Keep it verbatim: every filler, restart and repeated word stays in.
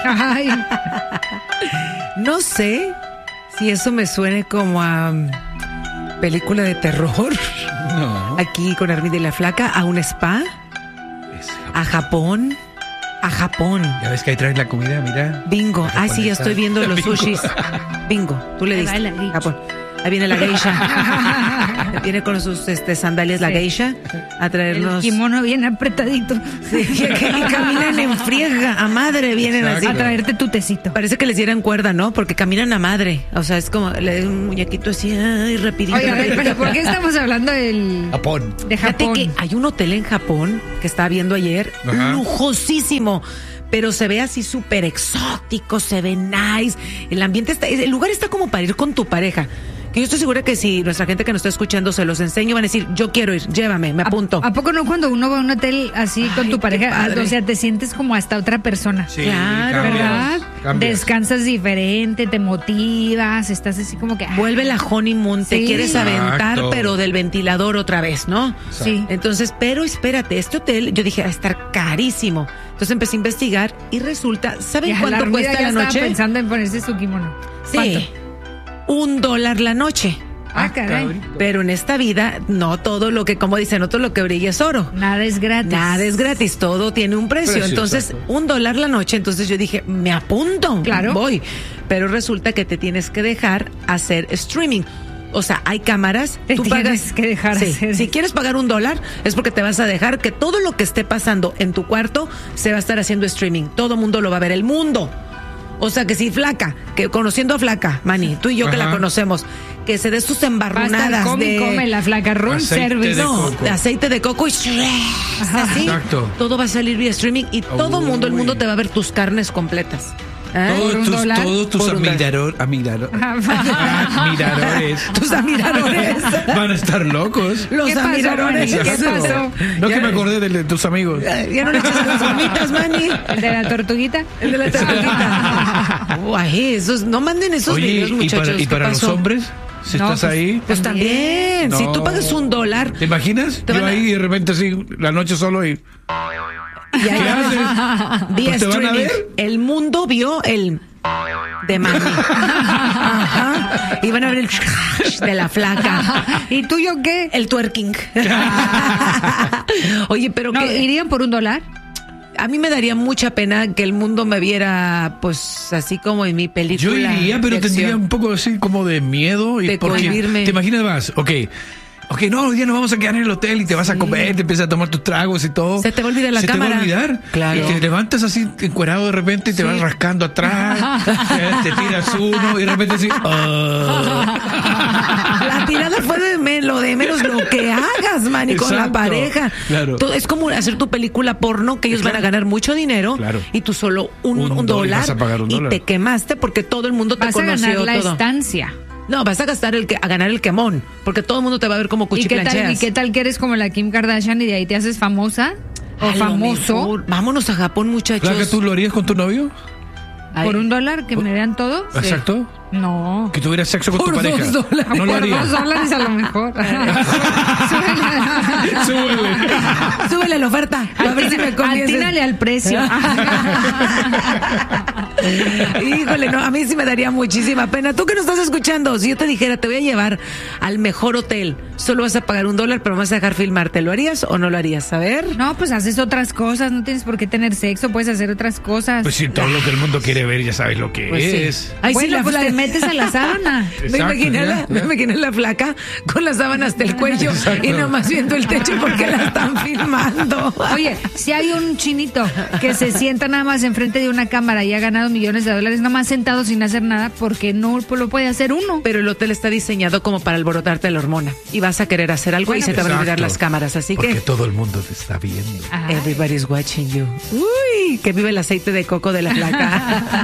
Ay. No sé si eso me suene como a um, película de terror. No. Aquí con Armida y la Flaca, a un spa, a Japón, a Japón. Ya ves que ahí traes la comida, mira. Bingo. Ay, sí, ya estoy viendo los Bingo. sushis. Bingo. Tú le Ahí va diste. la geisha. Japón. Ahí viene la geisha. Viene con sus este, sandalias la Sí. geisha a El traernos. kimono bien apretadito. Sí, que, que caminan en friega, a madre vienen Exacto. A así. traerte tu tecito. Parece que les dieran cuerda, ¿no? Porque caminan a madre. O sea, es como le un muñequito así, ay, rapidito. Oye, a ver, pero ¿por qué estamos hablando del, Japón. de Fíjate Japón? que hay un hotel en Japón que estaba viendo ayer, Ajá. lujosísimo, pero se ve así súper exótico, se ve nice. El ambiente está, el lugar está como para ir con tu pareja. Que yo estoy segura que si nuestra gente que nos está escuchando se los enseño, van a decir, yo quiero ir, llévame, me apunto. ¿A, ¿A poco no cuando uno va a un hotel así con Ay, tu qué pareja? padre. O sea, te sientes como hasta otra persona. Sí, Claro. cambias, ¿Verdad? cambias. Descansas diferente, te motivas, estás así como que... Vuelve la honeymoon, te Sí. quieres aventar, Exacto. pero del ventilador otra vez, ¿no? Sí. Entonces, pero espérate, este hotel, yo dije, va a estar carísimo. Entonces empecé a investigar y resulta, ¿saben Ya, cuánto Armida cuesta ya la estaba noche? pensando en ponerse su kimono. Sí, un dólar la noche. Ah, caray. cabrito. Pero en esta vida, no todo lo que, como dicen, no todo lo que brilla es oro. Nada es gratis. Nada es gratis, todo tiene un precio. Precio, Entonces, exacto. un dólar la noche. Entonces yo dije, me apunto, Claro. voy. Pero resulta que te tienes que dejar hacer streaming. O sea, hay cámaras. Te tienes que dejar Sí, hacer. si quieres pagar un dólar, es porque te vas a dejar que todo lo que esté pasando en tu cuarto se va a estar haciendo streaming. Todo mundo lo va a ver, el mundo. O sea, que si Flaca, que conociendo a Flaca, Manny, tú y yo que la Ajá. conocemos, que se dé sus Basta el embarrunadas come y de... come la flaca room Aceite service. de No, coco. de aceite de coco y así. Exacto. Todo va a salir vía streaming y todo Uy. mundo, el mundo te va a ver tus carnes completas. ¿Eh? Todos un tus, dólar? todos tus Por un dólar. admirador, admirador- admiradores Tus admiradores. van a estar locos. Los ¿Qué pasó, admiradores. Manny? ¿Qué Exacto. pasó? No Ya- que me acordé de, de tus amigos. Ya no le echas las gomitas, Manny. El de la tortuguita. El de la tortuguita. Uy, esos, no manden esos Oye, videos, ¿y muchachos. para, y ¿qué para los pasó? hombres? Si No, estás pues, ahí. Pues también, No. si tú pagas un dólar, ¿Te imaginas? Te Yo van a- ahí y de repente así, la noche solo y... y ahí ¿Qué haces? vía Pues te van a streaming, ver. el mundo vio el de Manny. Ajá. Y van a ver el de la Flaca. ¿Y tú yo qué? El twerking. Oye, pero No, que ¿irían por un dólar? a mí me daría mucha pena que el mundo me viera, pues, así como en mi película. Yo iría, pero de tendría acción. un poco así como de miedo. Y De porque cohibirme. ¿Te imaginas más? Ok. Ok, no, hoy día nos vamos a quedar en el hotel y te vas a comer, te empiezas a tomar tus tragos y todo. Se te va a olvidar la Se cámara. te va a olvidar. Claro. Y te levantas así encuerado de repente y te vas rascando atrás. te, te tiras uno y de repente así. ah. La tirada fue de me- lo de menos lo que hagas, Manny, con la Exacto, pareja. claro. Todo- es como hacer tu película porno, que ellos van a ganar mucho dinero Claro. y tú solo un, Un un dólar, dólar, vas a pagar un y dólar. te quemaste porque todo el mundo te Vas a ganar conoció la todo. estancia. No, vas a gastar el que a ganar el quemón, porque todo el mundo te va a ver como ¿Y qué, tal, cuchiplancheas. ¿Y qué tal que eres como la Kim Kardashian y de ahí te haces famosa? O A lo famoso. mejor. Vámonos a Japón, muchachos. Claro que tú lo harías con tu novio. Ay. ¿Por un dólar que me vean todo? Exacto. No. Que tuvieras sexo con Por tu pareja. dos dólares. No lo Por dos harías. dólares a lo mejor. Súbele. Súbele la oferta. A ver si me convence. Atínale al precio. Híjole, no, a mí sí me daría muchísima pena. Tú que nos estás escuchando, si yo te dijera, te voy a llevar al mejor hotel, solo vas a pagar un dólar, pero me vas a dejar filmarte, ¿lo harías o no lo harías? A ver. No, pues haces otras cosas, no tienes por qué tener sexo, puedes hacer otras cosas. Pues si todo lo que el mundo quiere ver, ya sabes lo que Pues sí. es. Ay, bueno, sí, la pues fla- te metes a la sábana. Me Exacto, imaginé, ya, la, ya. me imaginé la Flaca con las sábanas hasta el cuello Exacto. y nomás viendo el techo porque la están filmando. Oye, si hay un chinito que se sienta nada más enfrente de una cámara y ha ganado millones de dólares, nada más sentado sin hacer nada, porque no lo puede hacer uno. Pero el hotel está diseñado como para alborotarte la hormona y vas a querer hacer algo y Bueno, se te van a olvidar Exacto. las cámaras, así Porque que todo el mundo te está viendo. Ajá. everybody's watching you. Uy, que vive el aceite de coco de la Flaca.